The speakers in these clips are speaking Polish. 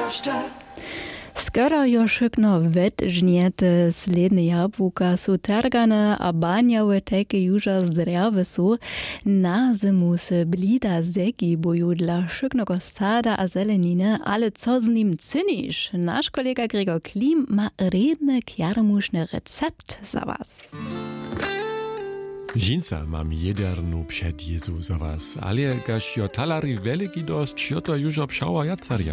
Skoro još no vetžnjete sledne jabuka su targane, a banjawe teke juža zdrjave su, na zimu se blida zegi boju dla šyknego sada a zelenine, ale co z nim cyniš? Naš kolega Gregor Klim ma redne kjarmušne recept za was. Žinca mam jedernu předjezu za was, ale gaž jo talari veliki dost, čo to južo pšała jacarja.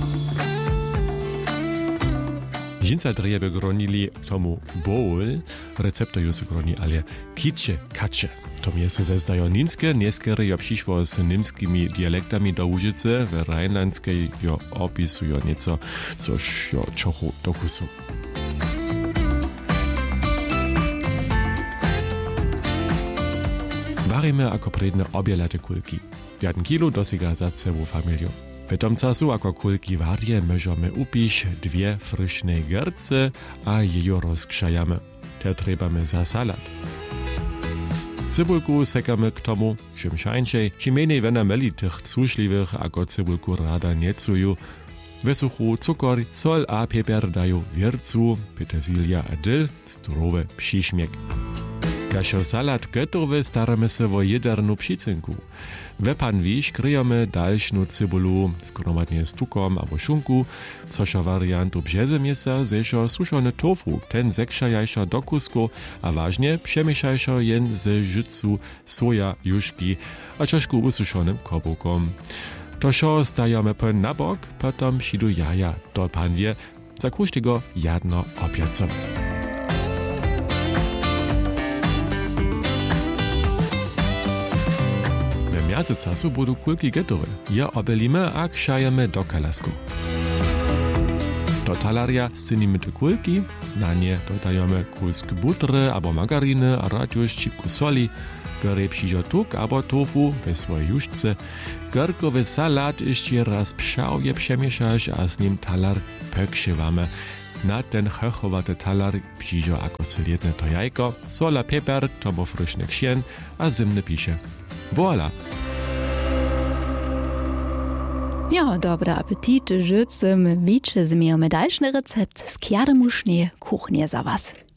Žinca drebe gronili tomu bowl, recepto ju se groni, ale kicze, kacze. To mnie se zezdajo nimske, nieskere jo přišło z nimskimi dialektami do Łużyce, w rajnlandskiej jo opisujo nieco, což jo čochu dokusu. Warimy ako predne obielate kulki. 1 kilo dosiga za całą familię. W tym czasu ako kulki warje możemy upić 2 fryszne gerce, a jejo rozgrzejamy. Te trebamy za salat. Cybulku sekamy k tomu, czym szańczej, czym mniej wena meli tych cuszliwych, ako cybulku rada niecuju. Wysuchu, cukor, sol a pieper dają wiercu, petersilia a dill, zdrowy przyśmiek. Kašo salat gotowy, staramy się o jedernu pšicinku. We panwiś kryjemy dalszą cybulu, skromadnie z tukom albo szunku, cożo wariantu brzeze mięsa zeszo suszony tofu, ten zekrzajajszo do kusku, a ważnie przemieszajszo jen ze życu soja, juszki, a troszkę ususzonym kobukom. To szo stajemy na bok, potem przyjdą jaja do panwie, za każdego jedno opiaco. W miarze czasu będą kulki gotowe. Je obelimy a krzajemy do kalasku. Do talaria scynimy te kulki, na nie dodajemy kusk butry albo margariny, a radziusz cipku soli, gory przyjdzie tuk albo tofu we swojej juszce, gierkowy salat jeszcze raz pszałje przemieszasz, a z nim talar pekrzywamy. Na ten chechowaty talar przyjdzie ako syljedne to jajko, sola, pieper, tomo fryszny ksien, a zimny pisze. Voilà! Ja, dobra Appetit, życzę wicze zmiermy dalszy recept z kjarmusznej kuchni za was.